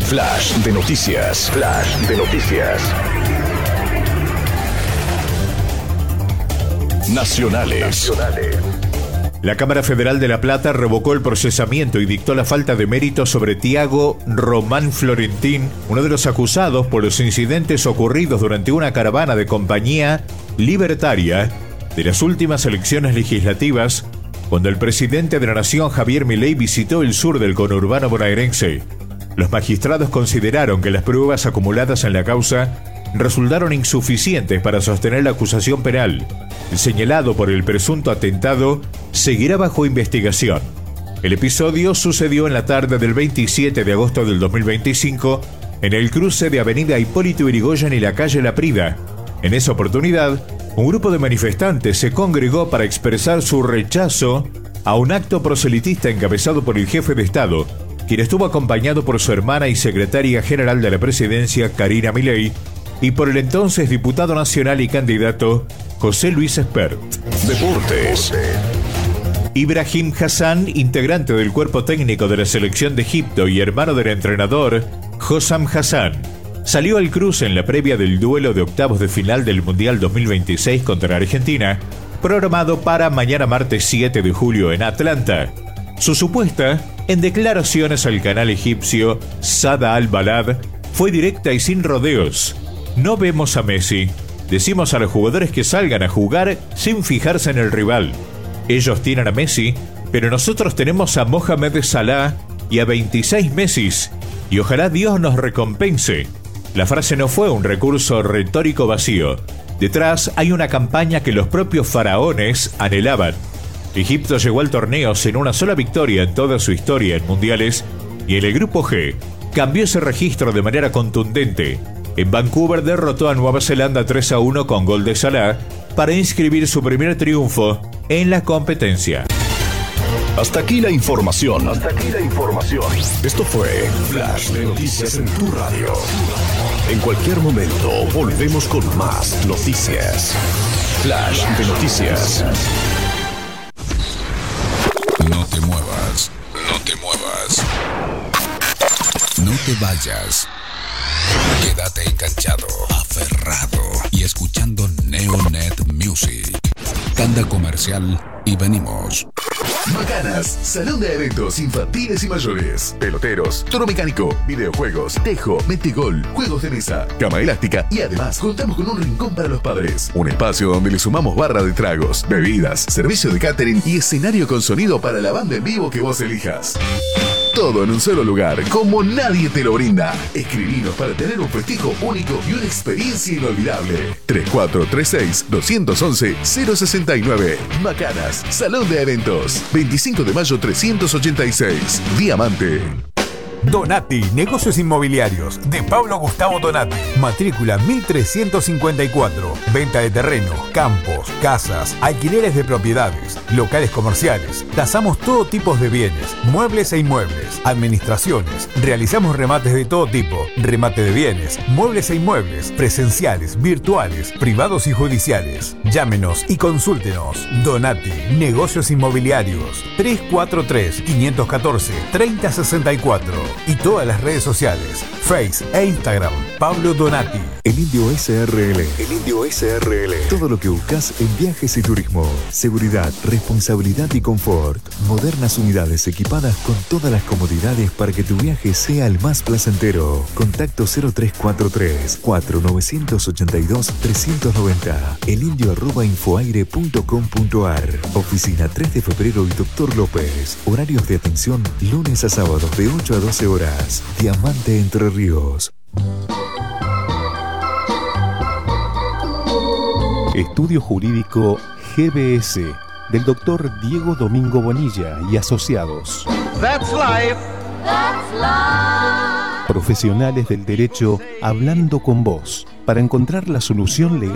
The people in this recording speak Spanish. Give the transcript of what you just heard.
Flash de noticias. Flash de noticias. Nacionales. La Cámara Federal de La Plata revocó el procesamiento y dictó la falta de mérito sobre Tiago Román Florentín, uno de los acusados por los incidentes ocurridos durante una caravana de Compañía Libertaria de las últimas elecciones legislativas, cuando el presidente de la Nación, Javier Milei, visitó el sur del conurbano bonaerense. Los magistrados consideraron que las pruebas acumuladas en la causa resultaron insuficientes para sostener la acusación penal. El señalado por el presunto atentado seguirá bajo investigación. El episodio sucedió en la tarde del 27 de agosto del 2025 en el cruce de Avenida Hipólito Yrigoyen y la calle La Prida. En esa oportunidad, un grupo de manifestantes se congregó para expresar su rechazo a un acto proselitista encabezado por el jefe de Estado, quien estuvo acompañado por su hermana y secretaria general de la presidencia, Karina Milei, y por el entonces diputado nacional y candidato José Luis Espert. Deportes. Ibrahim Hassan, integrante del cuerpo técnico de la selección de Egipto y hermano del entrenador Hossam Hassan, salió al cruce en la previa del duelo de octavos de final del Mundial 2026 contra Argentina, programado para mañana martes 7 de julio en Atlanta. Su supuesta, en declaraciones al canal egipcio Sada Al-Balad, fue directa y sin rodeos. No vemos a Messi. Decimos a los jugadores que salgan a jugar sin fijarse en el rival. Ellos tienen a Messi, pero nosotros tenemos a Mohamed Salah y a 26 Messis, y ojalá Dios nos recompense. La frase no fue un recurso retórico vacío. Detrás hay una campaña que los propios faraones anhelaban. Egipto llegó al torneo sin una sola victoria en toda su historia en mundiales, y en el grupo G cambió ese registro de manera contundente. En Vancouver derrotó a Nueva Zelanda 3-1 con gol de Salah para inscribir su primer triunfo en la competencia. Hasta aquí la información. Esto fue Flash de Noticias en tu radio. En cualquier momento volvemos con más noticias. Flash de Noticias. No te muevas. No te muevas. No te vayas. Quédate enganchado, aferrado y escuchando Neonet Music. Tanda comercial y venimos. Macanas, salón de eventos infantiles y mayores, peloteros, toro mecánico, videojuegos, tejo, metegol, juegos de mesa, cama elástica y además contamos con un rincón para los padres. Un espacio donde le sumamos barra de tragos, bebidas, servicio de catering y escenario con sonido para la banda en vivo que vos elijas. Todo en un solo lugar, como nadie te lo brinda. Escribinos para tener un festejo único y una experiencia inolvidable. 3436-211-069. Macanas, Salón de Eventos. 25 de mayo 386. Diamante. Donati, negocios inmobiliarios, de Pablo Gustavo Donati. Matrícula 1354. Venta de terreno, campos, casas, alquileres de propiedades, locales comerciales. Tasamos todo tipo de bienes, muebles e inmuebles, administraciones. Realizamos remates de todo tipo, remate de bienes, muebles e inmuebles, presenciales, virtuales, privados y judiciales. Llámenos y consúltenos. Donati, negocios inmobiliarios. 343-514-3064. Y todas las redes sociales, Face e Instagram, Pablo Donati. El Indio SRL. El Indio SRL. Todo lo que buscas en viajes y turismo. Seguridad, responsabilidad y confort. Modernas unidades equipadas con todas las comodidades para que tu viaje sea el más placentero. Contacto 0343-4982-390. elindio@infoaire.com.ar. Oficina 3 de febrero y Dr. López. Horarios de atención lunes a sábados de 8 a 12 horas. Diamante Entre Ríos. Estudio Jurídico GBS del Dr. Diego Domingo Bonilla y asociados. That's life. That's life. Profesionales del derecho hablando con vos para encontrar la solución legal